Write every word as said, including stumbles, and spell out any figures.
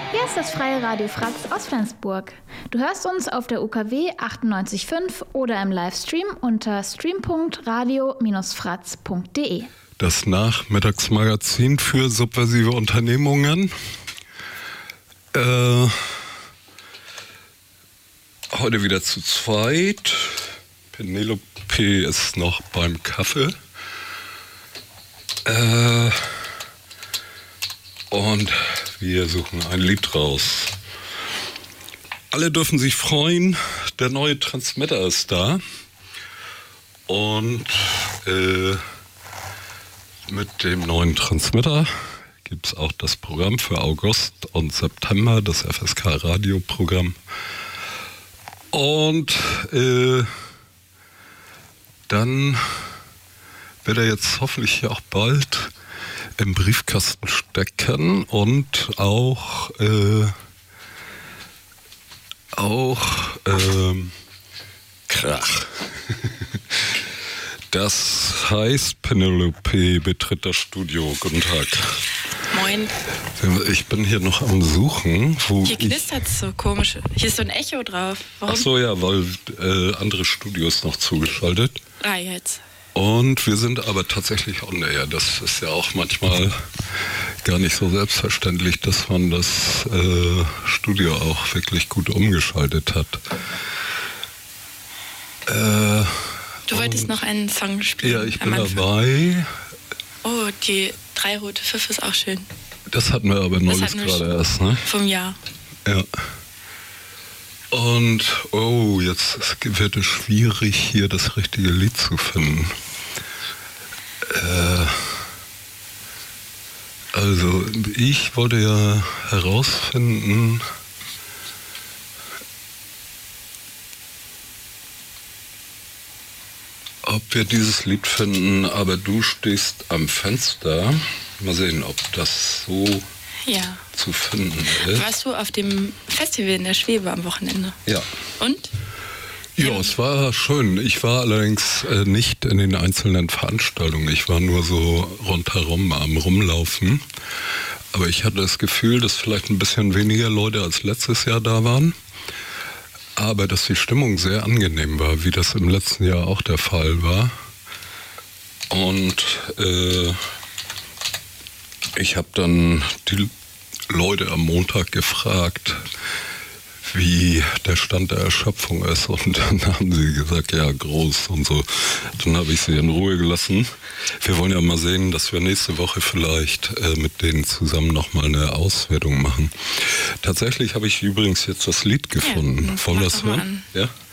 Hier ist das freie Radio Fratz aus Flensburg. Du hörst uns auf der U K W achtundneunzig Komma fünf oder im Livestream unter stream punkt radio Bindestrich fratz punkt de. Das Nachmittagsmagazin für subversive Unternehmungen. Äh, heute wieder zu zweit. Penelope ist noch beim Kaffee. Äh, und wir suchen ein Lied raus. Alle dürfen sich freuen, der neue Transmitter ist da. Und äh, mit dem neuen Transmitter gibt es auch das Programm für August und September, das F S K-Radioprogramm. Und äh, dann wird er jetzt hoffentlich auch bald im Briefkasten stecken und auch äh, auch ähm, Krach. Das heißt, Penelope betritt das Studio. Guten Tag. Moin. Ich bin hier noch am Suchen. Wo hier knistert es so komisch. Hier ist so ein Echo drauf. Warum? Ach so, ja, weil äh, andere Studios noch zugeschaltet. Ah, jetzt. Und wir sind aber tatsächlich on air. Das ist ja auch manchmal gar nicht so selbstverständlich, dass man das äh, Studio auch wirklich gut umgeschaltet hat. Äh, du wolltest noch einen Song spielen? Ja, ich bin dabei. Oh, die drei rote Pfiffe ist auch schön. Das hatten wir aber neulich gerade erst, ne? Vom Jahr. Ja. Und, oh, jetzt wird es schwierig, hier das richtige Lied zu finden. Äh, also, ich wollte ja herausfinden, ob wir dieses Lied finden, aber du stehst am Fenster. Mal sehen, ob das so ja. zu finden ist. Warst du auf dem Festival in der Schwebe am Wochenende? Ja. Und? Ja, ja, es war schön. Ich war allerdings äh, nicht in den einzelnen Veranstaltungen. Ich war nur so rundherum am Rumlaufen. Aber ich hatte das Gefühl, dass vielleicht ein bisschen weniger Leute als letztes Jahr da waren. Aber dass die Stimmung sehr angenehm war, wie das im letzten Jahr auch der Fall war. Und äh, ich habe dann die Leute am Montag gefragt, wie der Stand der Erschöpfung ist. Und dann haben sie gesagt, ja, groß und so. Dann habe ich sie in Ruhe gelassen. Wir wollen ja mal sehen, dass wir nächste Woche vielleicht äh, mit denen zusammen nochmal eine Auswertung machen. Tatsächlich habe ich übrigens jetzt das Lied gefunden. Ja, wollen wir das hören? Ja?